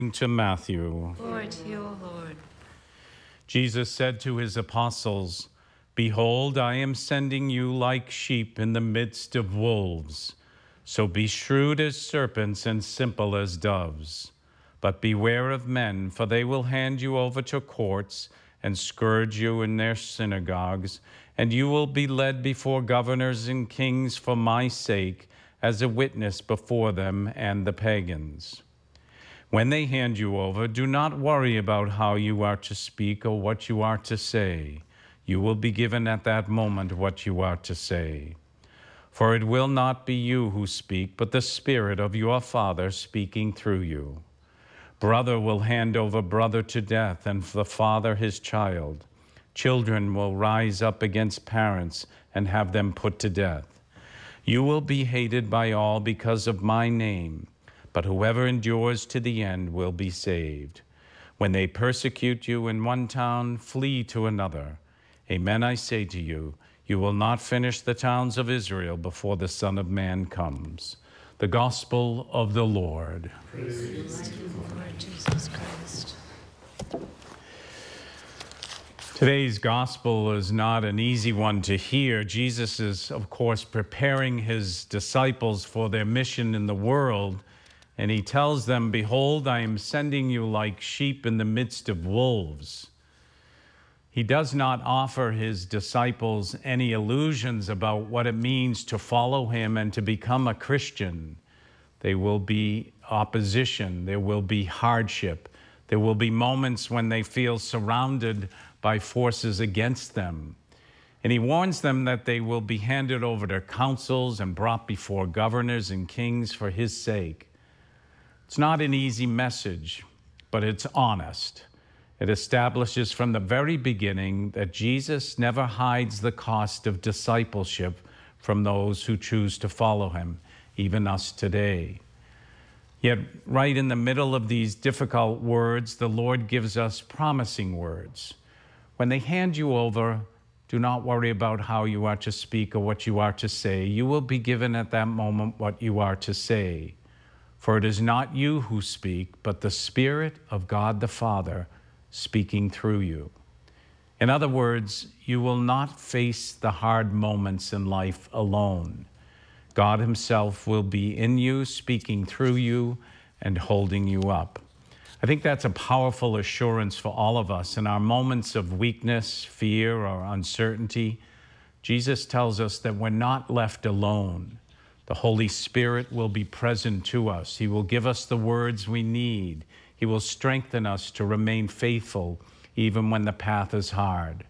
To Matthew. Glory to you, O Lord. Jesus said to his apostles, "Behold, I am sending you like sheep in the midst of wolves. So be shrewd as serpents and simple as doves. But beware of men, for they will hand you over to courts and scourge you in their synagogues, and you will be led before governors and kings for my sake as a witness before them and the pagans. When they hand you over, do not worry about how you are to speak or what you are to say. You will be given at that moment what you are to say. For it will not be you who speak, but the Spirit of your Father speaking through you. Brother will hand over brother to death, and the father his child. Children will rise up against parents and have them put to death. You will be hated by all because of my name, but whoever endures to the end will be saved. When they persecute you in one town, flee to another. Amen, I say to you, you will not finish the towns of Israel before the Son of Man comes." The Gospel of the Lord. Praise to you, Lord Jesus Christ. Today's gospel is not an easy one to hear. Jesus is, of course, preparing his disciples for their mission in the world. And he tells them, "Behold, I am sending you like sheep in the midst of wolves." He does not offer his disciples any illusions about what it means to follow him and to become a Christian. There will be opposition. There will be hardship. There will be moments when they feel surrounded by forces against them. And he warns them that they will be handed over to councils and brought before governors and kings for his sake. It's not an easy message, but it's honest. It establishes from the very beginning that Jesus never hides the cost of discipleship from those who choose to follow him, even us today. Yet, right in the middle of these difficult words, the Lord gives us promising words. When they hand you over, do not worry about how you are to speak or what you are to say. You will be given at that moment what you are to say. For it is not you who speak, but the Spirit of God the Father speaking through you. In other words, you will not face the hard moments in life alone. God himself will be in you, speaking through you, and holding you up. I think that's a powerful assurance for all of us. In our moments of weakness, fear, or uncertainty, Jesus tells us that we're not left alone. The Holy Spirit will be present to us. He will give us the words we need. He will strengthen us to remain faithful even when the path is hard.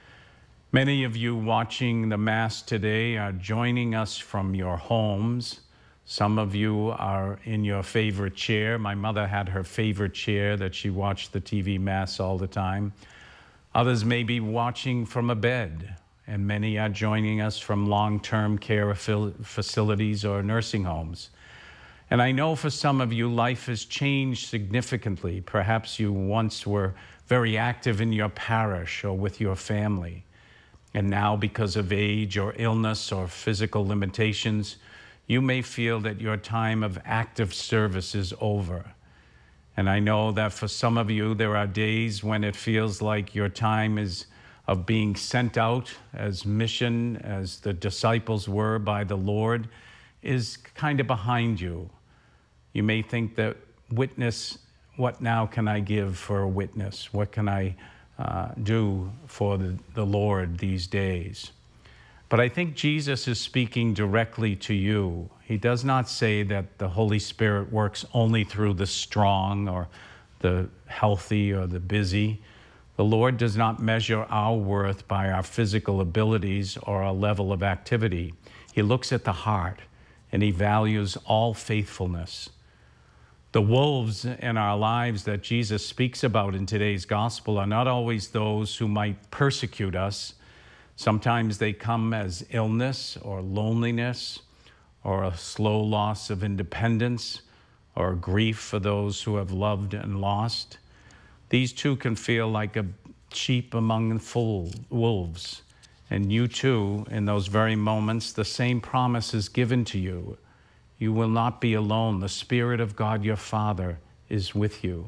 Many of you watching the Mass today are joining us from your homes. Some of you are in your favorite chair. My mother had her favorite chair that she watched the TV Mass all the time. Others may be watching from a bed, and many are joining us from long-term care facilities or nursing homes. And I know for some of you, life has changed significantly. Perhaps you once were very active in your parish or with your family. And now, because of age or illness or physical limitations, you may feel that your time of active service is over. And I know that for some of you, there are days when it feels like your time is of being sent out as mission, as the disciples were by the Lord, is kind of behind you. You may think that witness, what now can I give for a witness? What can I do for the Lord these days? But I think Jesus is speaking directly to you. He does not say that the Holy Spirit works only through the strong or the healthy or the busy. The Lord does not measure our worth by our physical abilities or our level of activity. He looks at the heart, and he values all faithfulness. The wolves in our lives that Jesus speaks about in today's gospel are not always those who might persecute us. Sometimes they come as illness or loneliness or a slow loss of independence or grief for those who have loved and lost. These too can feel like a sheep among full wolves. And you too, in those very moments, the same promise is given to you. You will not be alone. The Spirit of God, your Father, is with you.